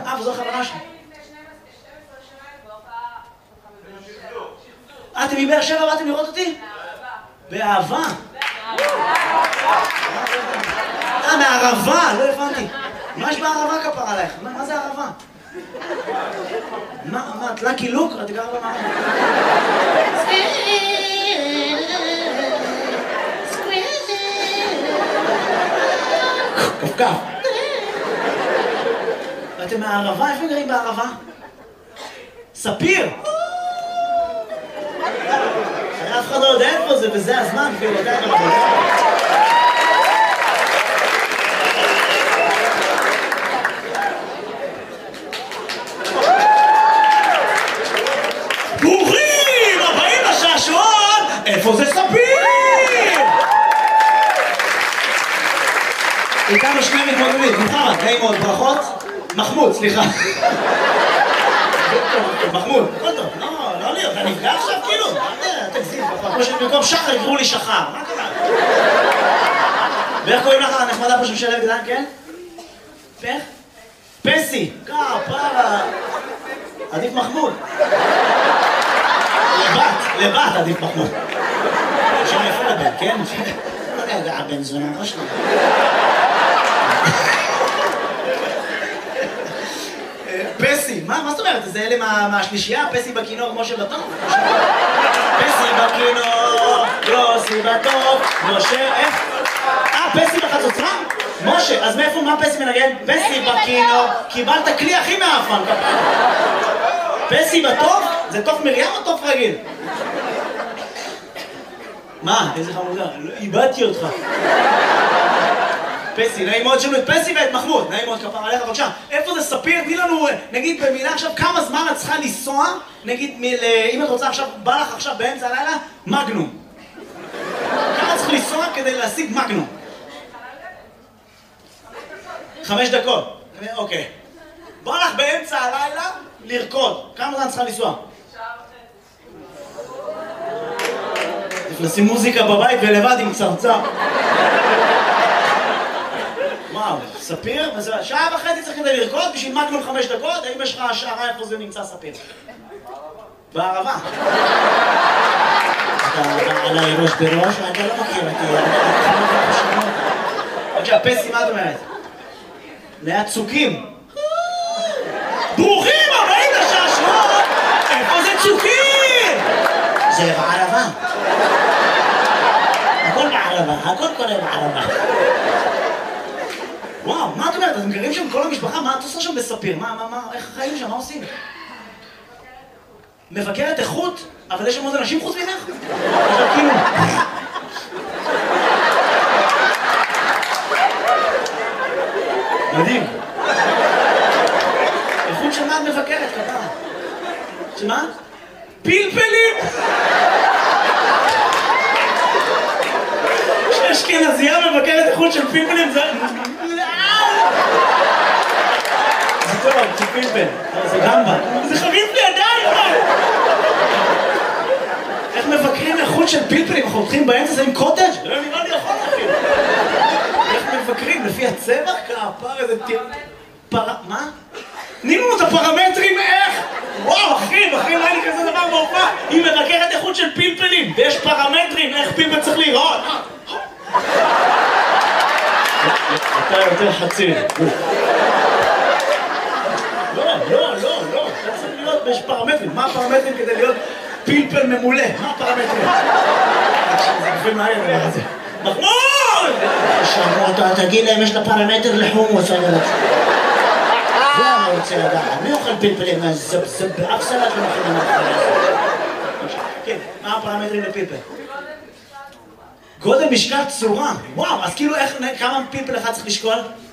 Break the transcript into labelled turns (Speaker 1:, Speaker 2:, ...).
Speaker 1: וזו חברה שלי. אתם מבאר שבע באתם לראות אותי? באהבה. מערבה, לא הבנתי. מה יש בערבה כפר עלייך? מה זה ערבה? מה, את לקי לוק? את גרה במערבה. כפכף. ואתם מהערבה? איפה גרים בערבה? ספיר! אף אחד לא יודע איפה זה, וזה הזמן, כאילו, יודע איפה זה. ברוכים הבאים לשעשועון! איפה זה ספיר? איתנו שני מתמודדים, מוחמד, נעים מאוד, ברכות. מחמוד, סליחה. מחמוד, הכל טוב, לא להיות, אתה נפגע עכשיו כאילו? תגזים, כמו שבמקום שחר יקראו לי שחר, מה קרה? ואיך קוראים לך הנחמדה פה שמשלבת גדל, כן? פך? פסי, פרה. עדיף מחמוד. לבת עדיף מחמוד. שם יפה לבן, כן? רגע, הבן זונה ראש לי. פסי, מה זאת אומרת? זה אלה מהשלישייה? פסי בכינור כמו שבטוב? פסי בכינור, יוסי בטוב, משה, איך? פסי בחצוצרה? משה, אז מאיפה מה פסי מנגן? פסי בכינור, קיבלת כלי הכי מאפן, פסי בטוב? זה תוף מרים או תוף רגיל? מה? איזה חמודה, איבדתי אותך. פסי, נעים מאוד שלנו את פסי ואת מחמוד, נעים מאוד כפר עליך, בבקשה. איפה זה ספיר? תני לנו, נגיד במילה עכשיו, כמה זמן את צריכה לנסוע, נגיד, אם את רוצה עכשיו, בא לך עכשיו באמצע הלילה, מגנום. כמה צריך לנסוע כדי להשיג מגנום? 5 דקות. אוקיי. בא לך באמצע הלילה לרקוד. כמה זמן צריכה לנסוע? לשים מוזיקה בבית ולבד עם צרצר. וואו, ספיר? שעה וחצי צריך כדי לרקוד בשביל מגנום 5 דקות? האם יש לך השערה איפה זה נמצא ספיר? בערבה. אתה עליי ראש בראש, אתה לא מכיר אותי. בבקשה, פסי, מה את אומרת? ליד צוקים. ברוכים הבאים לשעשועון! איפה זה צוקים? זה בערבה. הכל בערבה, הכל קורה בערבה. וואו, מה את אומרת? אתם גרים שם כל המשפחה? מה את עושה שם בספיר? איך החיים שם? מה עושים? מבקרת איכות? אבל יש שם עוד אנשים חוץ ממך? אבל כאילו... מדהים. איכות של מה את מבקרת, כפרה? שמה? פלפלים! אשכנזייה מבקרת איכות של פלפלים זה... זה טוב, זה פלפל. זה גמבה. זה חריף לי עדיין! איך מבקרים איכות של פלפלים? אנחנו הולכים באמצע זה עם קוטג'? לא נראה לי יכול להכין. איך מבקרים? לפי הצבע? כפר איזה מה? תני לנו את הפרמטרים איך? וואו, אחי, לא היה לי כזה דבר בהופעה. היא מבקרת איכות של פלפלים, ויש פרמטרים איך פלפל צריך להיראות. אתה יותר חצי. לא. אתה צריך להיות, יש פרמטרים. מה הפרמטרים כדי להיות פלפל ממולא? מה הפרמטרים? זה גופים מהר דבר הזה. מחמוד! שאמרו, תגיד להם, יש לה פרמטר לחומוס. זה אני רוצה לדעת. מי אוכל פלפלים? זה באף סלט לא מכינים את זה. כן, מה הפרמטרים לפלפל? גודל, משקל, צורה. וואו, אז כאילו כמה פלפל אחד צריך לשקול?